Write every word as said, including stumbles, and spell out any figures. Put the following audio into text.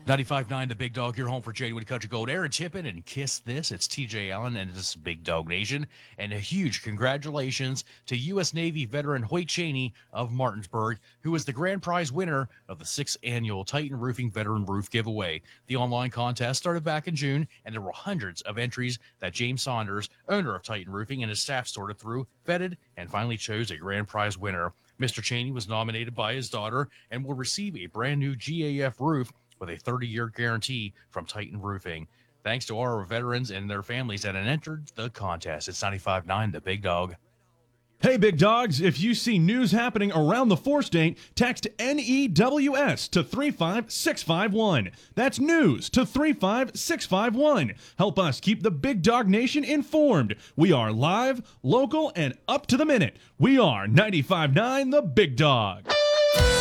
ninety-five point nine The Big Dog, your home for January Country Gold. Aaron Tippin and Kiss This. It's T J Allen and this is Big Dog Nation. And a huge congratulations to U S. Navy veteran Hoyt Cheney of Martinsburg, who is the grand prize winner of the sixth annual Titan Roofing Veteran Roof Giveaway. The online contest started back in June, and there were hundreds of entries that James Saunders, owner of Titan Roofing, and his staff sorted through, vetted, and finally chose a grand prize winner. Mister Cheney was nominated by his daughter and will receive a brand new G A F roof with a thirty-year guarantee from Titan Roofing. Thanks to our veterans and their families that had entered the contest. It's ninety-five point nine The Big Dog. Hey, Big Dogs, if you see news happening around the four-state, text N E W S to three five six five one. That's news to three five six five one. Help us keep the Big Dog Nation informed. We are live, local, and up to the minute. We are ninety-five point nine The Big Dog.